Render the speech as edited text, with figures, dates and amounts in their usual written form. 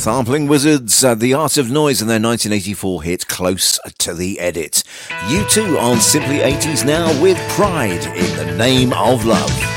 Sampling Wizards, The Art of Noise, and their 1984 hit Close to the Edit. U2 on Simply 80s now with Pride in the Name of Love.